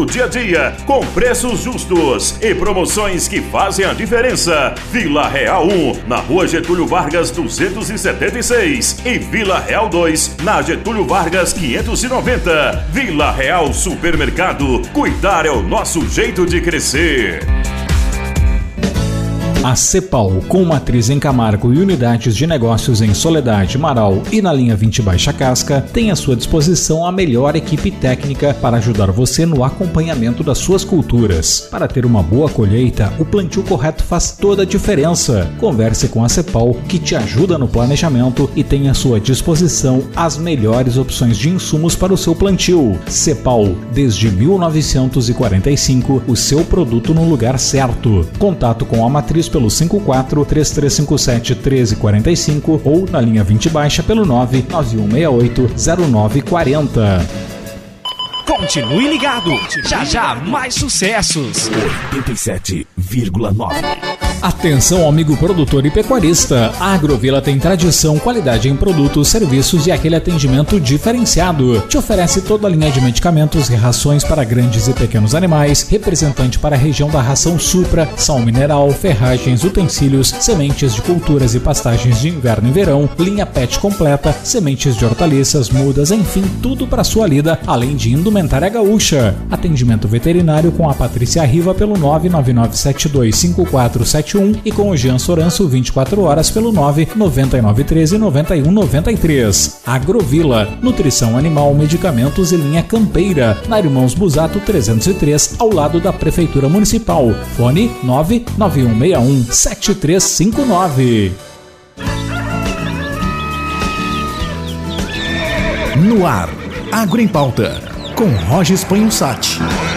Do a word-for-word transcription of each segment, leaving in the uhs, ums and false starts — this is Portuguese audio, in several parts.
do dia a dia, com preços justos e promoções que fazem a diferença. Vila Real um, na Rua Getúlio Vargas duzentos e setenta e seis e Vila Real dois, na Getúlio Vargas quinhentos e noventa. Vila Real Supermercado. Cuidar é o nosso jeito de crescer. A Cepal, com matriz em Camargo e unidades de negócios em Soledade, Marau e na linha vinte Baixa Casca, tem à sua disposição a melhor equipe técnica para ajudar você no acompanhamento das suas culturas. Para ter uma boa colheita, o plantio correto faz toda a diferença. Converse com a Cepal, que te ajuda no planejamento e tem à sua disposição as melhores opções de insumos para o seu plantio. Cepal, desde mil novecentos e quarenta e cinco, o seu produto no lugar certo. Contato com a matriz pelo cinco quatro, três três cinco sete, um três quatro cinco ou na linha vinte Baixa pelo nove nove um seis oito, zero nove quatro zero. Continue ligado, já já mais sucessos. oitenta e sete vírgula nove. Atenção, amigo produtor e pecuarista. A Agrovila tem tradição, qualidade em produtos, serviços e aquele atendimento diferenciado. Te oferece toda a linha de medicamentos e rações para grandes e pequenos animais, representante para a região da ração Supra, sal mineral, ferragens, utensílios, sementes de culturas e pastagens de inverno e verão, linha pet completa, sementes de hortaliças, mudas, enfim, tudo para sua lida, além de indumentária gaúcha. Atendimento veterinário com a Patrícia Riva pelo nove nove nove sete dois cinco quatro sete um e com o Jean Soranço vinte e quatro horas pelo nove nove nove um três nove um nove três. Agrovila, nutrição animal, medicamentos e linha campeira, na Irmãos Busato trezentos e três, ao lado da Prefeitura Municipal. Fone nove nove um seis um sete três cinco nove. No ar, Agro em Pauta, com Roger Spanhusati.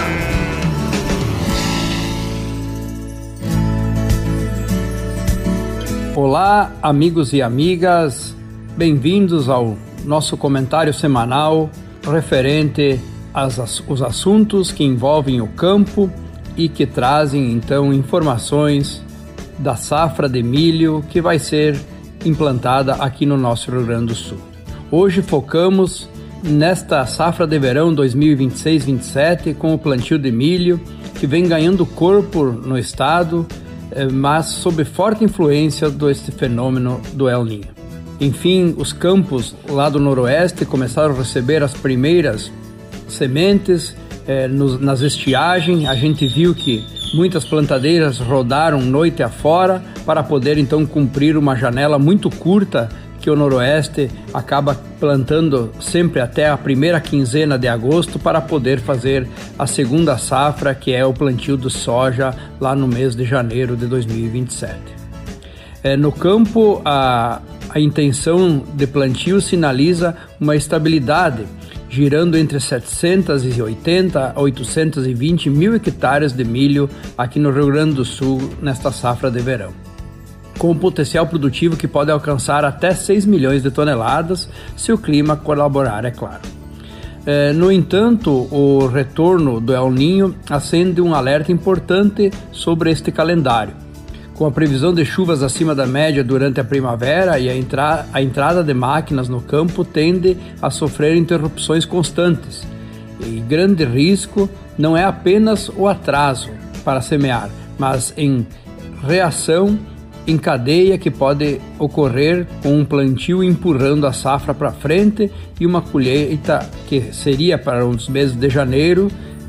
Olá, amigos e amigas, bem-vindos ao nosso comentário semanal referente aos os assuntos que envolvem o campo e que trazem, então, informações da safra de milho que vai ser implantada aqui no nosso Rio Grande do Sul. Hoje focamos nesta safra de verão dois mil e vinte e seis vinte e sete com o plantio de milho que vem ganhando corpo no estado, mas sob forte influência deste fenômeno do El Niño. Enfim, os campos lá do noroeste começaram a receber as primeiras sementes eh, nos, nas estiagens. A gente viu que muitas plantadeiras rodaram noite afora para poder então cumprir uma janela muito curta que o noroeste acaba plantando sempre até a primeira quinzena de agosto para poder fazer a segunda safra, que é o plantio de soja lá no mês de janeiro de dois mil e vinte e sete. É, no campo, a, a intenção de plantio sinaliza uma estabilidade, girando entre setecentos e oitenta a oitocentos e vinte mil hectares de milho aqui no Rio Grande do Sul nesta safra de verão, com um potencial produtivo que pode alcançar até seis milhões de toneladas, se o clima colaborar, é claro. É, no entanto, o retorno do El Niño acende um alerta importante sobre este calendário. Com a previsão de chuvas acima da média durante a primavera e a, entra- a entrada de máquinas no campo tende a sofrer interrupções constantes. E grande risco não é apenas o atraso para semear, mas em reação em cadeia que pode ocorrer com um plantio empurrando a safra para frente e uma colheita que seria para os meses de janeiro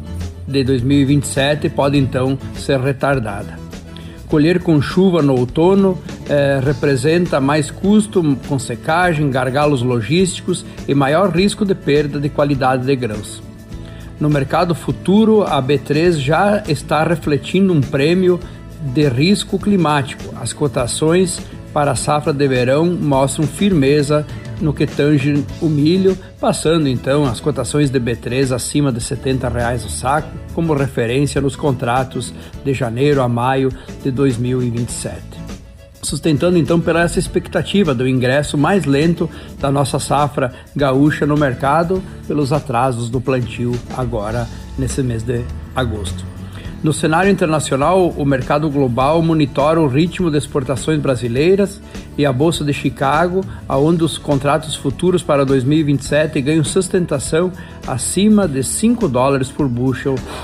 de dois mil e vinte e sete pode então ser retardada. Colher com chuva no outono eh, representa mais custo com secagem, gargalos logísticos e maior risco de perda de qualidade de grãos. No mercado futuro, a B três já está refletindo um prêmio de risco climático. As cotações para a safra de verão mostram firmeza no que tange o milho, passando então as cotações de B três acima de setenta reais o saco, como referência nos contratos de janeiro a maio de dois mil e vinte e sete. Sustentando então pela essa expectativa do ingresso mais lento da nossa safra gaúcha no mercado, pelos atrasos do plantio agora nesse mês de agosto. No cenário internacional, o mercado global monitora o ritmo de exportações brasileiras e a Bolsa de Chicago, onde os contratos futuros para dois mil e vinte e sete ganham sustentação acima de cinco dólares por bushel